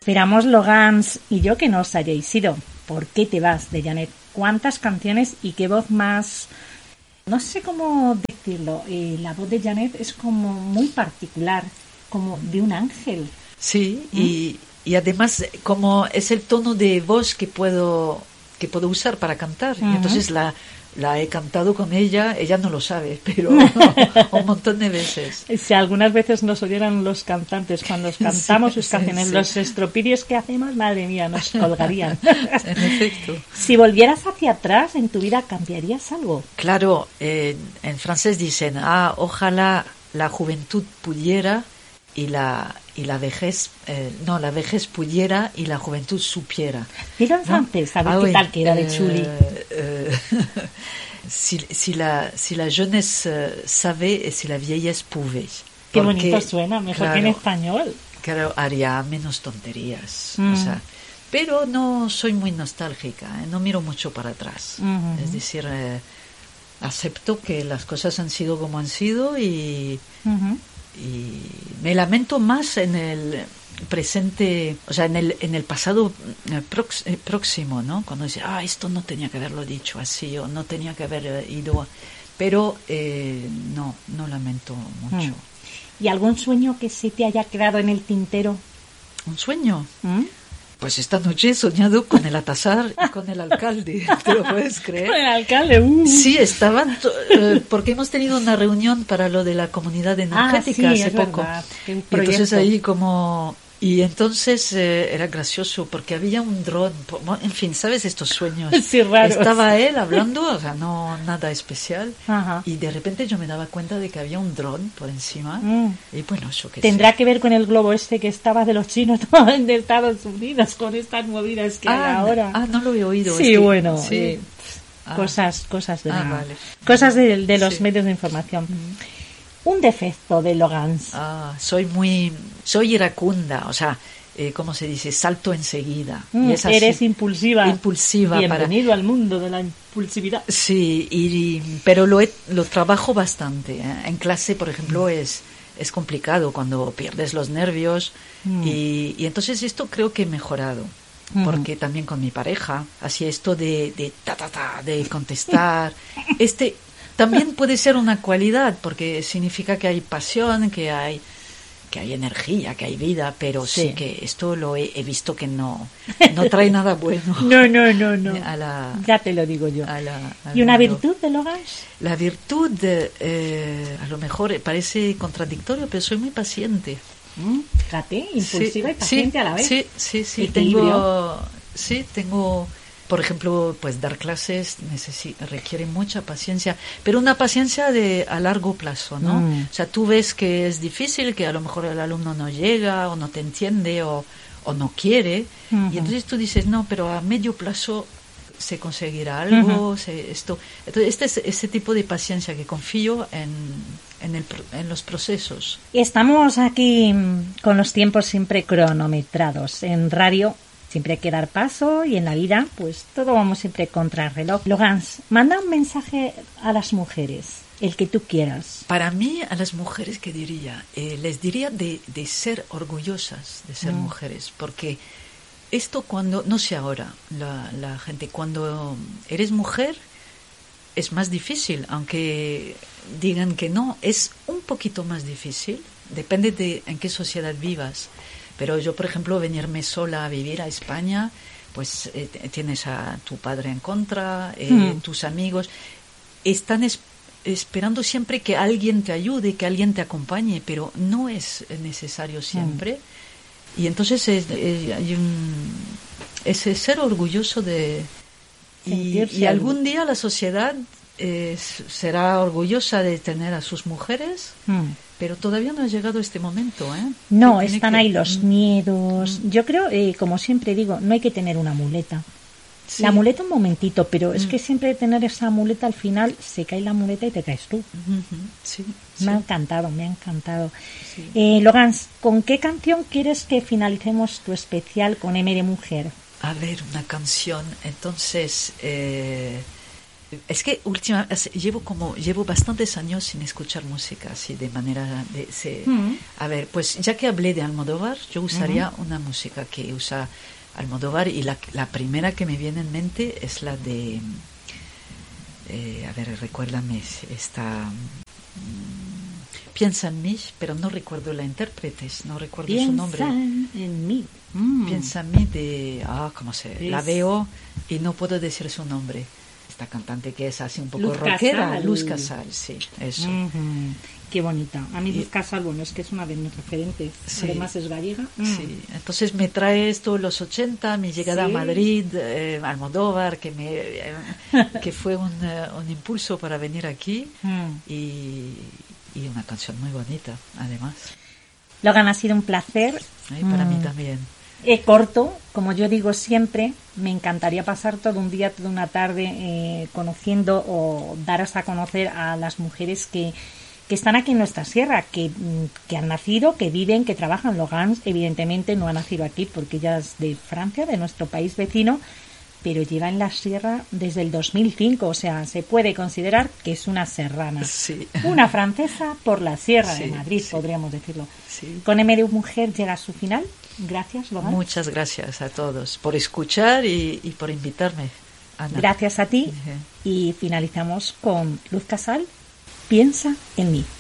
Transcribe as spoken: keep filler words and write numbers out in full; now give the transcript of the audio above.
Esperamos, Logans y yo, que no os hayáis ido. ¿Por qué te vas, de Janet? ¿Cuántas canciones y qué voz más? No sé cómo decirlo. Eh, la voz de Janet es como muy particular, como de un ángel. Sí, ¿Mm? y, y además como es el tono de voz que puedo que puedo usar para cantar. Uh-huh. Y entonces la La he cantado con ella, ella no lo sabe, pero un montón de veces. Si algunas veces nos oyeran los cantantes cuando cantamos sí, sus canciones, sí, sí. Los estropidios que hacemos, madre mía, nos colgarían. En efecto. Si volvieras hacia atrás en tu vida, ¿cambiarías algo? Claro, eh, en francés dicen, ah, ojalá la juventud pudiera y la y la vejez, eh, no, la vejez pudiera y la juventud supiera. Dilo en francés, a ver ah, qué oui, tal que era de eh, chuli. Eh, si, si, la, si la jeunesse savait et si la vieillesse pouvait. Qué porque, bonito suena, mejor claro, que en español. Claro, haría menos tonterías. Mm. O sea, pero no soy muy nostálgica, ¿eh? No miro mucho para atrás. Mm-hmm. Es decir, eh, acepto que las cosas han sido como han sido y... Mm-hmm. Y me lamento más en el presente, o sea, en el en el pasado prox, eh, próximo, ¿no? Cuando dice, ah, esto no tenía que haberlo dicho así o no tenía que haber ido, pero eh, no, no lamento mucho. Mm. ¿Y algún sueño que se te haya quedado en el tintero? ¿Un sueño? ¿Mm? Pues esta noche he soñado con el Atazar y con el alcalde, ¿te lo puedes creer? Con el alcalde, uh. Sí, estaban, to- eh, porque hemos tenido una reunión para lo de la comunidad energética ah, sí, hace poco. Verdad, y entonces ahí como... Y entonces eh, era gracioso porque había un dron, en fin, ¿sabes estos sueños? Sí, raros. Estaba él hablando, o sea, no nada especial, Ajá. Y de repente yo me daba cuenta de que había un dron por encima, mm. y bueno, eso que Tendrá sé. que ver con el globo este que estaba de los chinos de Estados Unidos, con estas movidas que ah, hay ahora. Ah, no lo he oído. Sí, es que, bueno, sí. eh, ah. cosas, cosas de, ah, la, vale. cosas de, de los sí. medios de información. Mm. Un defecto de Logans. Ah, soy muy, soy iracunda, o sea, eh, ¿cómo se dice? Salto enseguida. Mm, y es así, eres impulsiva. Impulsiva. Bienvenido para... al mundo de la impulsividad. Sí, y, pero lo, he, lo trabajo bastante. ¿eh? En clase, por ejemplo, mm. es, es complicado cuando pierdes los nervios. Mm. Y, y entonces esto creo que he mejorado. Mm. Porque también con mi pareja hacía esto de, de ta, ta, ta, de contestar. este... También puede ser una cualidad, porque significa que hay pasión, que hay que hay energía, que hay vida, pero sí, sí que esto lo he, he visto que no no trae nada bueno. No, no, no, no. A la, ya te lo digo yo. A la, ¿Y una mundo. virtud de Logans? La virtud, eh, a lo mejor parece contradictorio, pero soy muy paciente. Mm, fíjate, impulsiva sí, y paciente sí, a la vez. Sí, sí, sí. Equilibrio. Tengo, sí, tengo... Por ejemplo, pues dar clases necesita, requiere mucha paciencia, pero una paciencia de a largo plazo, ¿no? Mm. O sea, tú ves que es difícil, que a lo mejor el alumno no llega o no te entiende o, o no quiere, uh-huh. y entonces tú dices, no, pero a medio plazo se conseguirá algo, uh-huh. se, esto. Entonces, este es ese tipo de paciencia que confío en, en, el, en los procesos. Estamos aquí con los tiempos siempre cronometrados. En radio siempre hay que dar paso y en la vida pues todo vamos siempre contra el reloj. Logans, manda un mensaje a las mujeres, el que tú quieras. Para mí, a las mujeres, ¿qué diría? Eh, les diría de, de ser orgullosas de ser mm. mujeres, porque esto cuando, no sé ahora, la, la gente, cuando eres mujer es más difícil, aunque digan que no, es un poquito más difícil, depende de en qué sociedad vivas. Pero yo, por ejemplo, venirme sola a vivir a España, pues eh, tienes a tu padre en contra, eh, mm. tus amigos están es, esperando siempre que alguien te ayude, que alguien te acompañe, pero no es necesario siempre. Mm. Y entonces es, es, hay un, es ser orgulloso de... Y, y algún día la sociedad eh, será orgullosa de tener a sus mujeres, mm. pero todavía no ha llegado este momento, ¿eh? No, están que... ahí los miedos. Yo creo, eh, como siempre digo, no hay que tener una muleta. Sí. La muleta un momentito, pero mm. es que siempre tener esa muleta al final se cae la muleta y te caes tú. Uh-huh. Sí, me sí. ha encantado, me ha encantado. Sí. Eh, Logans, ¿con qué canción quieres que finalicemos tu especial con M de Mujer? A ver, una canción. Entonces, eh, Es que última, llevo como llevo bastantes años sin escuchar música así de manera de se, mm. A ver, pues ya que hablé de Almodóvar, yo usaría uh-huh. una música que usa Almodóvar y la, la primera que me viene en mente es la de eh, a ver, recuérdame esta mm, Piensa en mí, pero no recuerdo la intérprete, no recuerdo Piensa su nombre. en mí. Mm. Piensa en mí de ah, cómo se, es... la veo y no puedo decir su nombre. Esta cantante que es así un poco Luz rockera, Casal. Luz Casal, sí, eso. Uh-huh. Qué bonita. A mí Luz Casal, bueno, es que es una de mis referentes. Sí. Además es gallega. Mm. Sí, entonces me trae esto los ochenta, mi llegada sí. a Madrid, eh, Almodóvar, que me eh, que fue un, uh, un impulso para venir aquí mm. y, y una canción muy bonita, además. Logan, ha sido un placer. Ay, para mm. mí también. Eh, corto, como yo digo siempre, me encantaría pasar todo un día, toda una tarde eh, conociendo o daros a conocer a las mujeres que, que están aquí en nuestra sierra, que, que han nacido, que viven, que trabajan. Logan evidentemente no ha nacido aquí porque ella es de Francia, de nuestro país vecino, pero lleva en la sierra desde el dos mil cinco, o sea, se puede considerar que es una serrana. Sí. Una francesa por la sierra sí, de Madrid, sí. podríamos decirlo. Sí. Con M de Mujer llega a su final. Gracias, Logan. Muchas gracias a todos por escuchar y, y por invitarme, Ana. Gracias a ti. Uh-huh. Y finalizamos con Luz Casal, Piensa en mí.